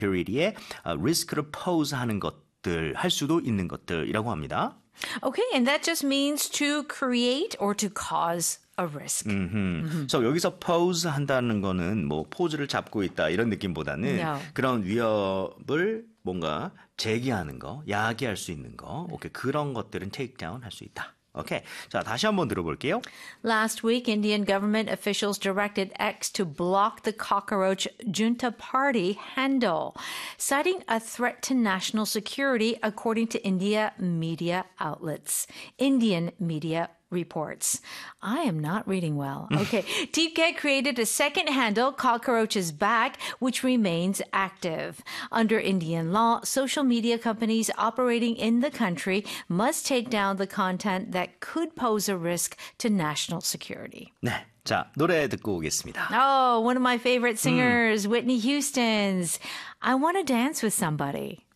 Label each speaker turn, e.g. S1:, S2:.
S1: security에 리스크를 pose하는 것들, 할 수도 있는 것들이라고 합니다.
S2: Okay, and that just means to create or to cause a risk.
S1: 그래서 여기서 pose 한다는 거는 뭐 포즈를 잡고 있다 이런 느낌보다는
S2: No.
S1: 그런 위협을 뭔가 제기하는 거, 야기할 수 있는 거, 오케이 그런 것들은 take down 할 수 있다. 오케이. 자, 다시 한번 들어볼게요.
S2: Last week, Indian government officials directed X to block the cockroach junta party handle, citing a threat to national security, according to Indian media reports. I am not reading well. Okay. TPK created a second handle, Cockroach is Back, which remains active. Under Indian law, social media companies operating in the country must take down the content that could pose a risk to national security.
S1: 네. 자, 노래 듣고 오겠습니다.
S2: Oh, one of my favorite singers, Whitney Houston's I Want to Dance with Somebody.